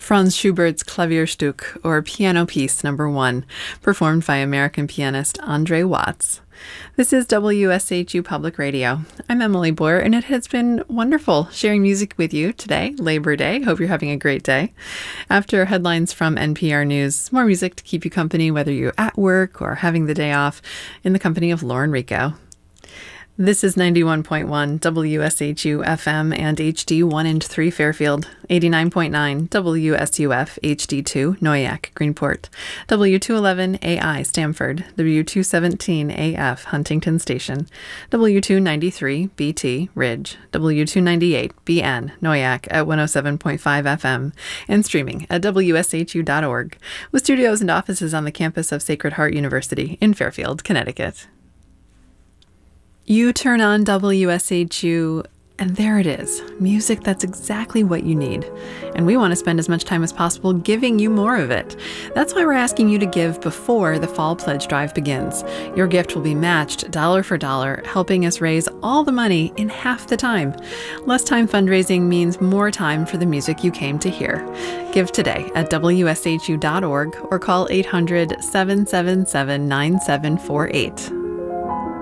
Franz Schubert's Klavierstück, or Piano Piece Number 1, performed by American pianist Andre Watts. This is WSHU Public Radio. I'm Emily Boyer, and it has been wonderful sharing music with you today, Labor Day. Hope you're having a great day. After headlines from NPR News, more music to keep you company, whether you're at work or having the day off, in the company of Lauren Rico. This is 91.1 WSHU FM and HD1 and 3 Fairfield, 89.9 WSUF HD2 Noyak Greenport, W211 AI Stamford, W217 AF Huntington Station, W293 BT Ridge, W298 BN Noyak at 107.5 FM, and streaming at WSHU.org, with studios and offices on the campus of Sacred Heart University in Fairfield, Connecticut. You turn on WSHU, and there it is, music that's exactly what you need. And we want to spend as much time as possible giving you more of it. That's why we're asking you to give before the Fall Pledge Drive begins. Your gift will be matched dollar for dollar, helping us raise all the money in half the time. Less time fundraising means more time for the music you came to hear. Give today at WSHU.org or call 800-777-9748.